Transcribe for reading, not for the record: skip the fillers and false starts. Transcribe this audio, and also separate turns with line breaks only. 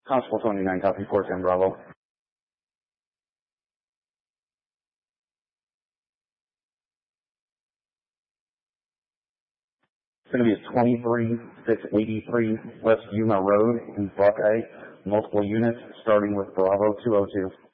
Constable 29, copy 410 Bravo. It's going to be at 23683 West Yuma Road in Buckeye. Multiple units starting with Bravo 202.